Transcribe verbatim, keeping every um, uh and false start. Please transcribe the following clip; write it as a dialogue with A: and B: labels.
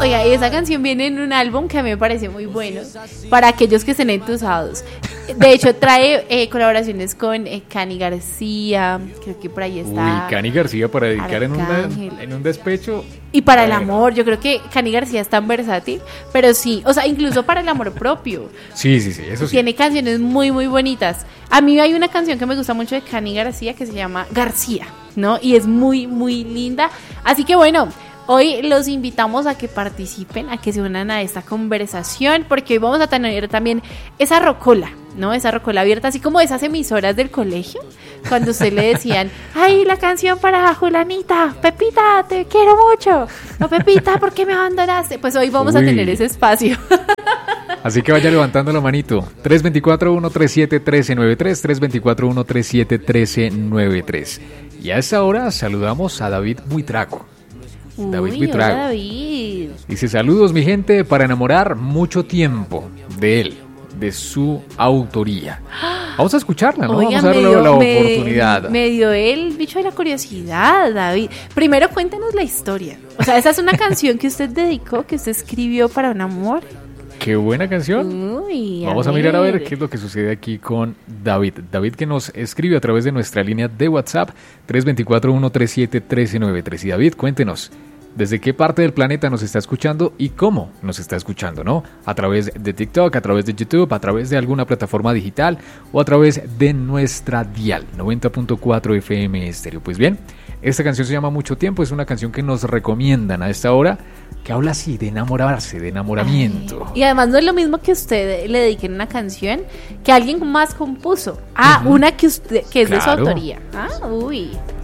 A: Oiga, esa canción viene en un álbum que a mí me parece muy bueno para aquellos que estén entusiasmados. De hecho, trae eh, colaboraciones con eh, Cani García, creo que por ahí está.
B: Uy, Cani García para dedicar en, una,
A: Arcángel.
B: en un despecho.
A: Y para el amor, yo creo que Cani García es tan versátil, pero sí, o sea, incluso para el amor propio.
B: Sí, sí, sí, eso sí.
A: Tiene canciones muy, muy bonitas. A mí hay una canción que me gusta mucho de Cani García que se llama García, ¿no? Y es muy, muy linda. Así que bueno, hoy los invitamos a que participen, a que se unan a esta conversación, porque hoy vamos a tener también esa rocola, ¿no? Esa rocola abierta, así como esas emisoras del colegio, cuando usted le decían, ay, la canción para Julanita, Pepita, te quiero mucho, no, Pepita, ¿por qué me abandonaste? Pues hoy vamos Uy. a tener ese espacio.
B: Así que vaya levantando la manito. tres dos cuatro, uno tres siete, uno tres nueve tres, tres dos cuatro, uno tres siete, uno tres nueve tres. Y a esta hora saludamos a David Buitrago.
A: Uy,
B: David Buitrago.
A: Hola, David.
B: Dice, saludos mi gente, para enamorar mucho tiempo de él, de su autoría. Vamos a escucharla, ¿no?
A: Oiga,
B: Vamos a darle
A: dio,
B: la
A: me,
B: oportunidad.
A: Me dio el bicho de la curiosidad, David. Primero cuéntenos la historia. O sea, esa es una canción que usted dedicó, que usted escribió para un amor.
B: Qué buena canción.
A: Uy, a
B: Vamos
A: ver.
B: a mirar a ver qué es lo que sucede aquí con David. David que nos escribe a través de nuestra línea de WhatsApp tres dos cuatro, uno tres siete, uno tres nueve tres. Y David, cuéntenos, ¿desde qué parte del planeta nos está escuchando y cómo nos está escuchando, no? A través de TikTok, a través de YouTube, a través de alguna plataforma digital o a través de nuestra dial noventa punto cuatro F M estéreo. Pues bien, esta canción se llama Mucho Tiempo, es una canción que nos recomiendan a esta hora, que habla así de enamorarse, de enamoramiento.
A: Ay, y además no es lo mismo que usted le dedique una canción que alguien más compuso. Ah, uh-huh. Una que usted que es claro. de su autoría. Ah, uy.